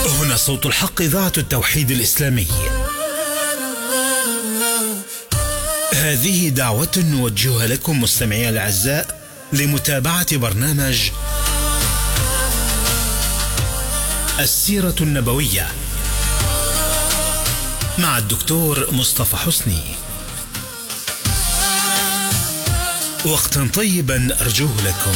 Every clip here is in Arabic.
هنا صوت الحق، إذاعة التوحيد الإسلامي. هذه دعوة نوجهها لكم مستمعي الأعزاء لمتابعة برنامج السيرة النبوية مع الدكتور مصطفى حسني. وقتا طيبا أرجوه لكم.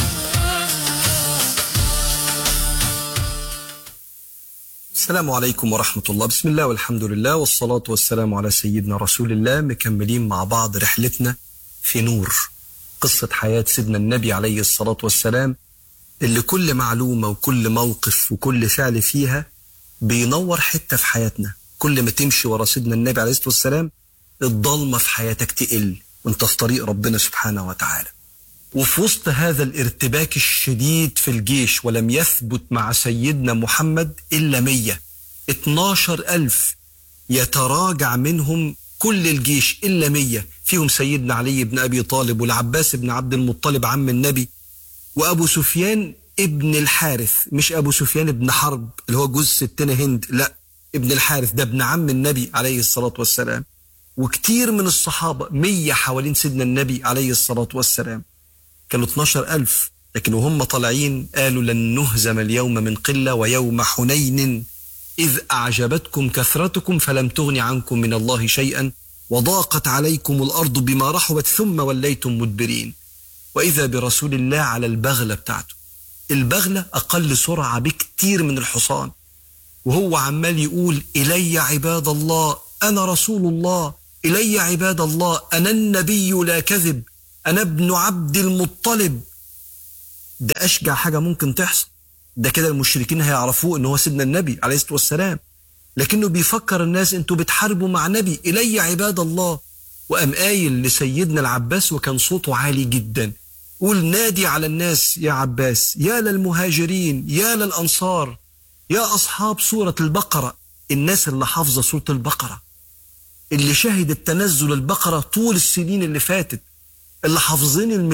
السلام عليكم ورحمة الله. بسم الله والحمد لله والصلاة والسلام على سيدنا رسول الله. مكملين مع بعض رحلتنا في نور، قصة حياة سيدنا النبي عليه الصلاة والسلام، اللي كل معلومة وكل موقف وكل فعل فيها بينور حتة في حياتنا. كل ما تمشي ورا سيدنا النبي عليه الصلاة والسلام الضلمة في حياتك تقل وانت في طريق ربنا سبحانه وتعالى. وفي وسط هذا الارتباك الشديد في الجيش، ولم يثبت مع سيدنا محمد إلا 112,000 يتراجع منهم كل الجيش إلا 100، فيهم سيدنا علي بن أبي طالب والعباس بن عبد المطلب عم النبي وأبو سفيان ابن الحارث، مش أبو سفيان ابن حرب اللي هو جوز ستنا هند، لا، ابن الحارث ده ابن عم النبي عليه الصلاة والسلام. وكتير من الصحابة 100 حوالين سيدنا النبي عليه الصلاة والسلام. كانوا 12,000، لكن وهم طالعين قالوا لن نهزم اليوم من قلة ويوم حنين إذ أعجبتكم كثرتكم فلم تغن عنكم من الله شيئا وضاقت عليكم الأرض بما رحبت ثم وليتم مدبرين. وإذا برسول الله على البغلة بتاعته، البغلة أقل سرعة بكتير من الحصان، وهو عمال يقول إلي عباد الله أنا رسول الله، إلي عباد الله أنا النبي لا كذب، أنا ابن عبد المطلب. ده أشجع حاجة ممكن تحصل. ده كده المشركين هيعرفوه إنه هو سيدنا النبي عليه الصلاة والسلام، لكنه بيفكر الناس أنتوا بتحاربوا مع نبي، إلي عباد الله. وقام قايل لسيدنا العباس وكان صوته عالي جدا، قول نادي على الناس يا عباس، يا للمهاجرين يا للأنصار يا أصحاب سورة البقرة. الناس اللي حافظة سورة البقرة، اللي شهدت تنزل البقرة طول السنين اللي فاتت، اللي حافظين ال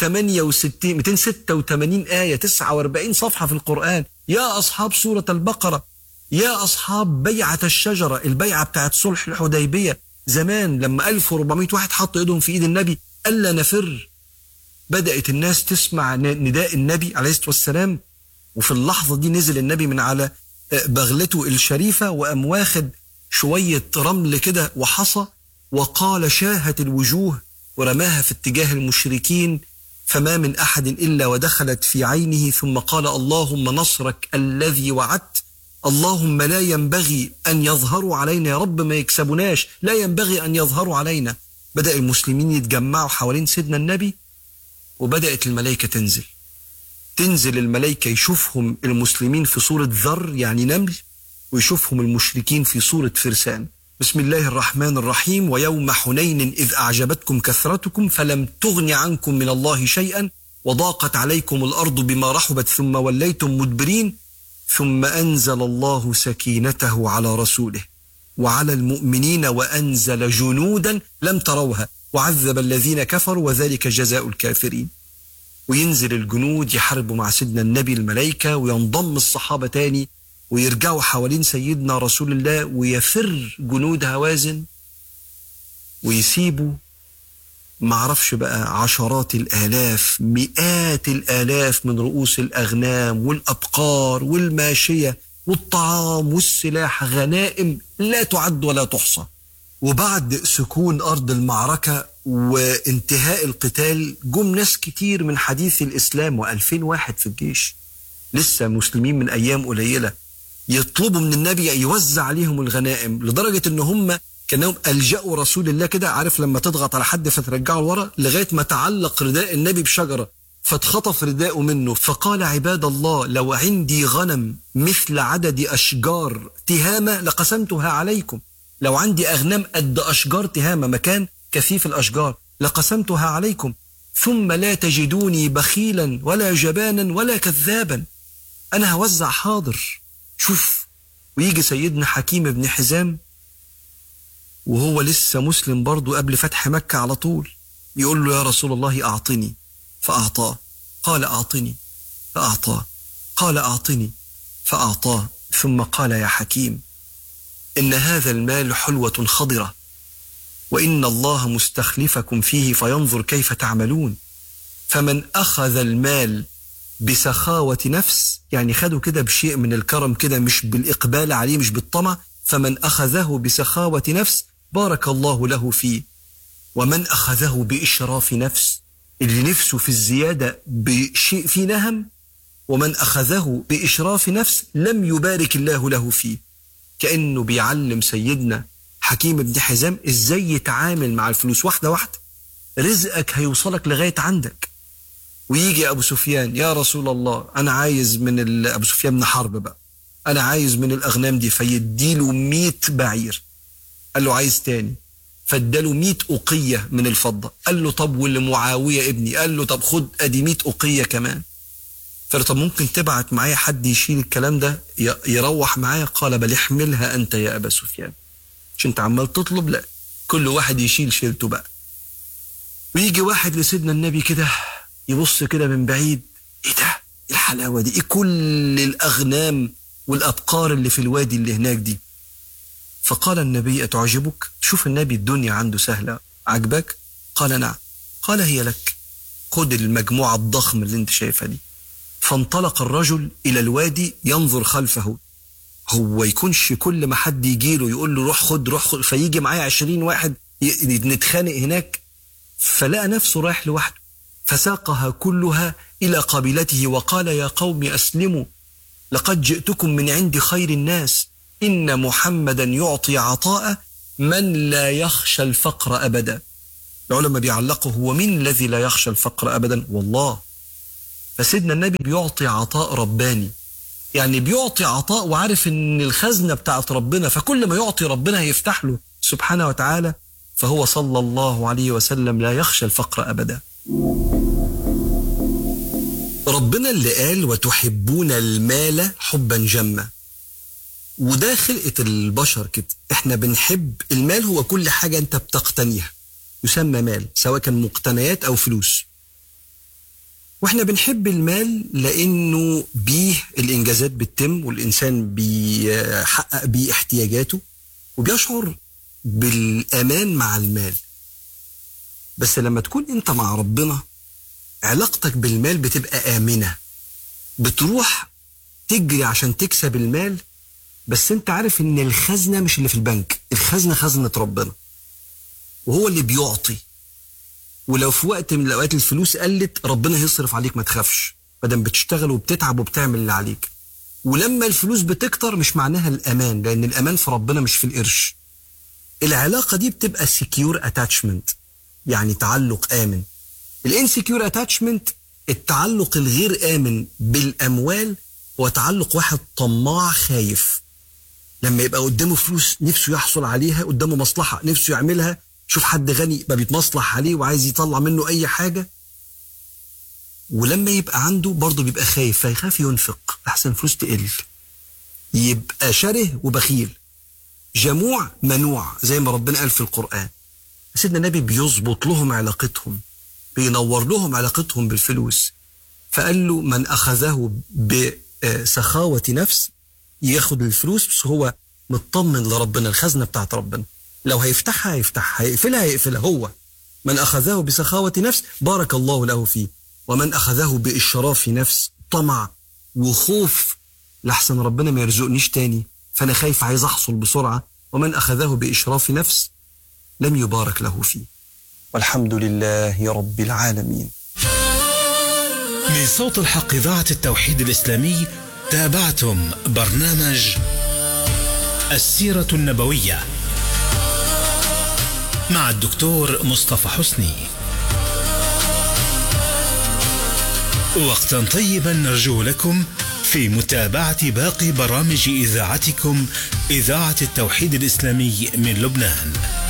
286 آية 49 صفحة في القرآن، يا أصحاب سورة البقرة، يا أصحاب بيعة الشجرة، البيعة بتاعت صلح الحديبية زمان لما 1400 واحد حطوا ايدهم في ايد النبي ألا نفر. بدأت الناس تسمع نداء النبي عليه الصلاة والسلام، وفي اللحظة دي نزل النبي من على بغلته الشريفة وقام واخد شوية رمل كده وحصى وقال شاهت الوجوه، ورماها في اتجاه المشركين فما من أحد إلا ودخلت في عينه، ثم قال اللهم نصرك الذي وعدت، اللهم لا ينبغي أن يظهروا علينا، يا رب ما يكسبوناش، لا ينبغي أن يظهروا علينا. بدأ المسلمين يتجمعوا حوالين سيدنا النبي، وبدأت الملائكة تنزل الملائكة يشوفهم المسلمين في صورة ذر يعني نمل، ويشوفهم المشركين في صورة فرسان. بسم الله الرحمن الرحيم. ويوم حنين إذ أعجبتكم كثرتكم فلم تغن عنكم من الله شيئا وضاقت عليكم الأرض بما رحبت ثم وليتم مدبرين ثم أنزل الله سكينته على رسوله وعلى المؤمنين وأنزل جنودا لم تروها وعذب الذين كفروا وذلك جزاء الكافرين. وينزل الجنود يحاربوا مع سيدنا النبي الملائكة، وينضم الصحابة تاني ويرجعوا حوالين سيدنا رسول الله، ويفر جنود هوازن ويسيبوا معرفش بقى عشرات الآلاف مئات الآلاف من رؤوس الأغنام والأبقار والماشية والطعام والسلاح، غنائم لا تعد ولا تحصى. وبعد سكون أرض المعركة وانتهاء القتال جم ناس كتير من حديث الإسلام و2000 واحد في الجيش لسه مسلمين من أيام قليلة، يطلبوا من النبي يوزع عليهم الغنائم، لدرجة ان هم كانوا ألجأوا رسول الله كده، عارف لما تضغط على حد فترجعه لورا، لغاية ما تعلق رداء النبي بشجرة فاتخطف رداءه منه، فقال عباد الله لو عندي غنم مثل عدد أشجار تهامة لقسمتها عليكم، لو عندي أغنام قد أشجار تهامة مكان كثيف الأشجار لقسمتها عليكم، ثم لا تجدوني بخيلا ولا جبانا ولا كذابا، أنا هوزع حاضر. شوف، ويجي سيدنا حكيم بن حزام وهو لسه مسلم برضو قبل فتح مكة على طول، يقول له يا رسول الله أعطني، فأعطاه، قال أعطني فأعطاه، قال أعطني فأعطاه، ثم قال يا حكيم إن هذا المال حلوة خضرة وإن الله مستخلفكم فيه فينظر كيف تعملون، فمن أخذ المال بسخاوة نفس، يعني خده كده بشيء من الكرم كده، مش بالإقبال عليه، مش بالطمع، فمن أخذه بسخاوة نفس بارك الله له فيه، ومن أخذه بإشراف نفس، اللي نفسه في الزيادة بشيء فيه نهم، ومن أخذه بإشراف نفس لم يبارك الله له فيه. كأنه بيعلم سيدنا حكيم بن حزام إزاي يتعامل مع الفلوس واحدة واحدة. رزقك هيوصلك لغاية عندك. ويجي أبو سفيان يا رسول الله أنا عايز من أبو سفيان بن حرب بقى، أنا عايز من الأغنام دي، فيديله 100 بعير. قال له عايز تاني، فاداله 100 أقية من الفضة. قال له طب واللي معاوية ابني؟ قال له طب خد أدي 100 أقية كمان. فقال طب ممكن تبعت معايا حد يشيل الكلام ده يروح معايا؟ قال بل احملها أنت يا أبا سفيان، مش أنت عمال تطلب، لا كل واحد يشيل شيلته بقى. ويجي واحد لسيدنا النبي كده يبص كده من بعيد، ايه ده؟ الحلاوة دي؟ ايه كل الأغنام والأبقار اللي في الوادي اللي هناك دي؟ فقال النبي أتعجبك؟ شوف النبي الدنيا عنده سهلة، عجبك؟ قال نعم. قال هي لك، خد المجموعة الضخمة اللي انت شايفها دي. فانطلق الرجل إلى الوادي ينظر خلفه. هو يكونش كل ما حد يجيله يقول له روح خد روح خد، فيجي معايا 20 واحد نتخانق هناك؟ فلقى نفسه رايح لوحده، فساقها كلها إلى قبيلته وقال يا قوم أسلموا، لقد جئتكم من عند خير الناس، إن محمدا يعطي عطاء من لا يخشى الفقر أبدا. العلماء بيعلقوا هو مين الذي لا يخشى الفقر أبدا؟ والله. فسيدنا النبي بيعطي عطاء رباني، يعني بيعطي عطاء وعارف ان الخزنة بتاعت ربنا، فكل ما يعطي ربنا هيفتح له سبحانه وتعالى. فهو صلى الله عليه وسلم لا يخشى الفقر أبدا. ربنا اللي قال وتحبون المال حبا جما، وده خلقة البشر كده. احنا بنحب المال، هو كل حاجة انت بتقتنيها يسمى مال، سواء كان مقتنيات او فلوس. واحنا بنحب المال لانه بيه الانجازات بتتم، والانسان بيحقق بيه احتياجاته وبيشعر بالامان مع المال. بس لما تكون انت مع ربنا علاقتك بالمال بتبقى آمنة، بتروح تجري عشان تكسب المال، بس انت عارف ان الخزنة مش اللي في البنك، الخزنة خزنة ربنا وهو اللي بيعطي. ولو في وقت من الأوقات الفلوس قلت ربنا هيصرف عليك، ما تخافش، مادام بتشتغل وبتتعب وبتعمل اللي عليك. ولما الفلوس بتكتر مش معناها الأمان، لأن الأمان في ربنا مش في القرش. العلاقة دي بتبقى secure attachment، يعني تعلق آمن. الانسكيور اتاتشمنت، التعلق الغير آمن بالأموال، هو تعلق واحد طماع خايف. لما يبقى قدامه فلوس نفسه يحصل عليها، قدامه مصلحة نفسه يعملها، شوف حد غني يبقى بيتمصلح عليه وعايز يطلع منه أي حاجة. ولما يبقى عنده برضه بيبقى خايف، فيخاف ينفق لحسن فلوس تقل، يبقى شره وبخيل، جموع منوع زي ما ربنا قال في القرآن. سيدنا النبي بيظبط لهم علاقتهم، بينور لهم علاقتهم بالفلوس. فقال له من أخذه بسخاوة نفس ياخد الفلوس، بس هو مطمن لربنا، الخزنة بتاعت ربنا، لو هيفتحها هيفتحها، هيقفلها هيقفلها. هو من أخذه بسخاوة نفس بارك الله له فيه، ومن أخذه بإشراف نفس، طمع وخوف لحسن ربنا ما يرزقنيش تاني فأنا خايف عايز أحصل بسرعة، ومن أخذه بإشراف نفس لم يبارك له فيه. والحمد لله رب العالمين. من صوت الحق إذاعة التوحيد الإسلامي تابعتم برنامج السيرة النبوية مع الدكتور مصطفى حسني. وقتا طيبا نرجو لكم في متابعة باقي برامج إذاعتكم إذاعة التوحيد الإسلامي من لبنان.